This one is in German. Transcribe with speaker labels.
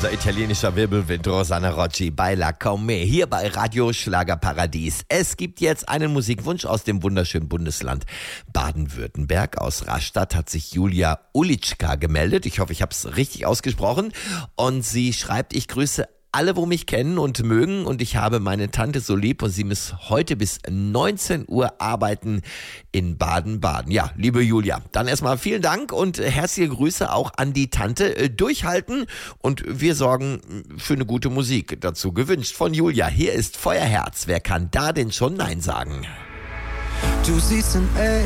Speaker 1: Unser italienischer Wirbelwind Rosanna Rocci bei La Come hier bei Radio Schlagerparadies. Es gibt jetzt einen Musikwunsch aus dem wunderschönen Bundesland Baden-Württemberg. Aus Rastatt hat sich Julia Ulitschka gemeldet. Ich hoffe, ich habe es richtig ausgesprochen. Und sie schreibt, ich grüße alle, wo mich kennen und mögen, und ich habe meine Tante so lieb und sie muss heute bis 19 Uhr arbeiten in Baden-Baden. Ja, liebe Julia, dann erstmal vielen Dank und herzliche Grüße auch an die Tante. Durchhalten und wir sorgen für eine gute Musik dazu. Gewünscht von Julia. Hier ist Feuerherz. Wer kann da denn schon Nein sagen?
Speaker 2: Du siehst in